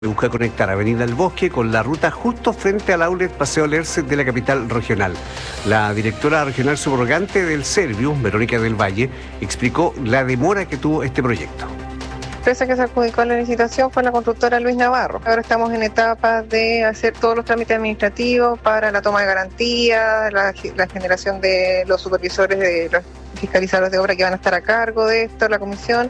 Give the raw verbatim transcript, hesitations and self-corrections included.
Busca conectar Avenida El Bosque con la ruta justo frente al outlet Paseo Lerce de la capital regional. La directora regional subrogante del Serviu, Verónica del Valle, explicó la demora que tuvo este proyecto. La empresa que se adjudicó la licitación fue la constructora Luis Navarro. Ahora estamos en etapas de hacer todos los trámites administrativos para la toma de garantía, la, la generación de los supervisores, de los fiscalizadores de obra que van a estar a cargo de esto, la comisión,